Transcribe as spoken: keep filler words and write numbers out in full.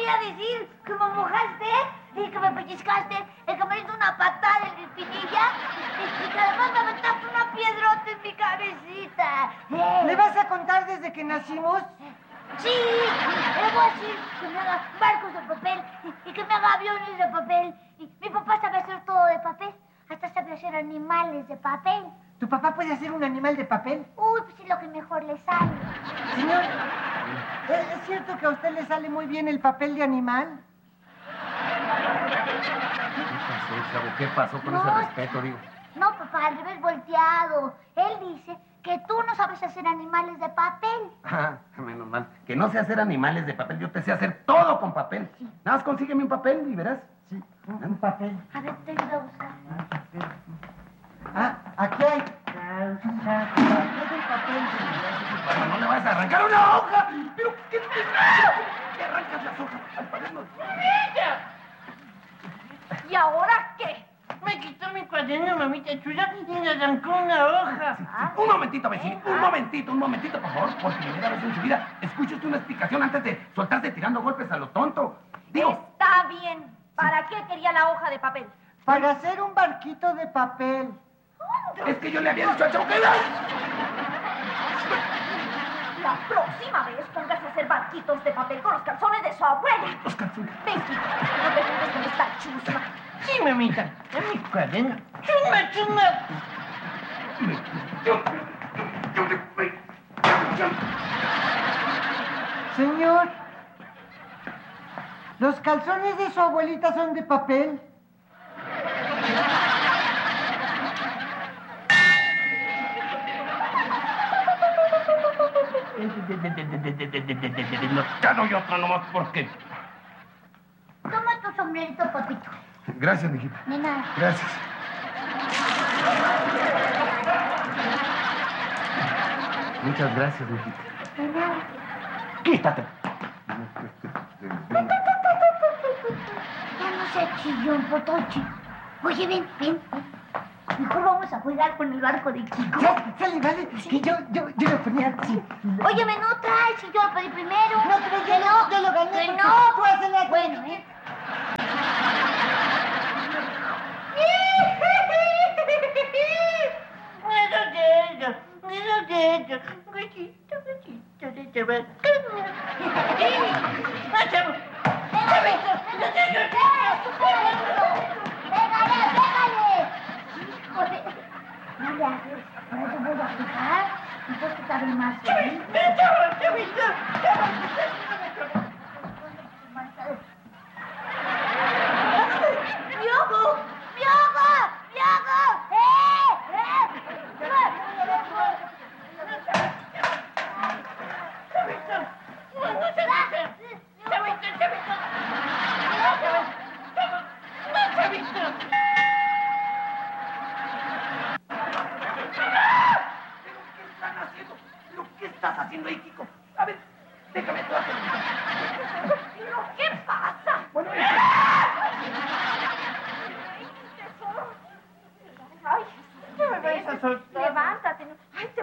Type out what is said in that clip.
voy a decir? ¿Que me mojaste? ¿Y que me pellizcaste? ¿Y que me hizo una patada en la espinilla? ¿Y que además me aventaste una piedrota en mi cabecita? ¿Eh? ¿Le vas a contar desde que nacimos? Sí, le voy a decir que me haga barcos de papel y, y que me haga aviones de papel. Y mi papá sabe hacer todo de papel. Hasta sabe hacer animales de papel. ¿Tu papá puede hacer un animal de papel? Uy, pues es lo que mejor le sale. Señor, ¿es es cierto que a usted le sale muy bien el papel de animal? ¿Qué pasó, chavo? ¿Qué pasó con No, ese respeto, digo? No, papá, al revés volteado. Él dice que tú no sabes hacer animales de papel. Ah, menos mal. Que no sé hacer animales de papel. Yo te sé hacer todo con papel. Sí. Nada más consígueme un papel y verás. Sí, un, un papel. A ver, te ayudo a buscar. Ah, aquí hay. Es un papel. Bueno, no le vas a arrancar una hoja. Pero, ¿qué te pasa? ¿Qué arrancas las hojas? Al pared no. ¿Y ahora qué? Me quitó mi cuaderno, mamita chula, y me arrancó una hoja. Ah, Un momentito, vecino. Un momentito, un momentito, por favor. Por primera vez en su vida, escuche usted una explicación antes de soltarse tirando golpes a lo tonto. Digo, Está bien. ¿Para qué quería la hoja de papel? Para hacer un barquito de papel. es que yo le había dicho al chavo que... La próxima vez póngase a hacer barquitos de papel con los calzones de su abuelo. Los calzones. Ven, chico, no te juntes con esta chusma. Sí, mamita, es mi cuaderno. Chuma, chuma. Señor, ¿los calzones de su abuelita son de papel? No, ya no hay otra nomás porque... toma tu sombrerito, papito. Gracias, mijita. De nada. Gracias. Muchas gracias, mijita. De nada. Quítate. Ya no sé chillón, potoche. Oye, ven, ven, ven. Mejor vamos a jugar con el barco de Kiko. Ya, sale, vale, que yo, yo, yo lo ponía así. Óyeme, no traes, si yo lo pedí primero. No, pero yo, Que no, yo lo gané que porque no. tú haces la... Bueno, ¿eh? Eso es eso, eso es eso. Gachito, gachito de tabaco. ¡Ah, chavo! ¡Chavito! ¡Pégale, pégale! Híjole. No le haces. Ahora te voy a fijar. Entonces te abre más. ¿Eh? ¡Chavo, chavito! ¡Chavo! ¡Piojo! ¡Piojo! ¡Piojo! ¡Eh! ¡Eh! ¿Qué estás haciendo ahí, Kiko? A ver, déjame tú hacer. ¿Pero qué pasa? Bueno, Ay, no me vayas a soltar. Levántate. Ay,